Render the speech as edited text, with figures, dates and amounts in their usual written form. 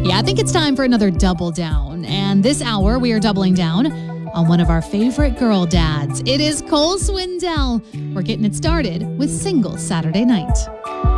Yeah, I think it's time for another Double Down. And this hour, we are doubling down on one of our favorite girl dads. It is Cole Swindell. We're getting it started with Single Saturday Night.